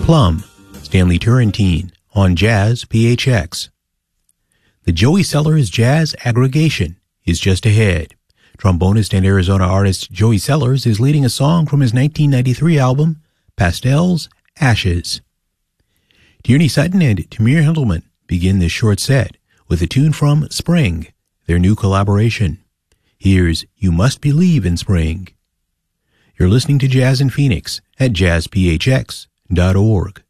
Plum, Stanley Turrentine, on Jazz PHX. The Joey Sellers Jazz Aggregation is just ahead. Trombonist and Arizona artist Joey Sellers is leading a song from his 1993 album, Pastels, Ashes. Tierney Sutton and Tamir Hindleman begin this short set with a tune from Spring, their new collaboration. Here's You Must Believe in Spring. You're listening to Jazz in Phoenix at jazzphx.org.